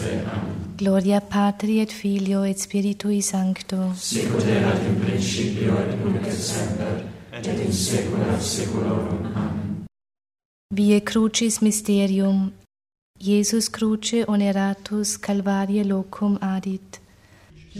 semper. Amen. Gloria Patri et Filio et Spiritui Sancto. Sicut erat in principio et nunc et semper, et in saecula saeculorum. Amen. Vie Crucis Mysterium. Iesus cruce oneratus Calvarie locum adit.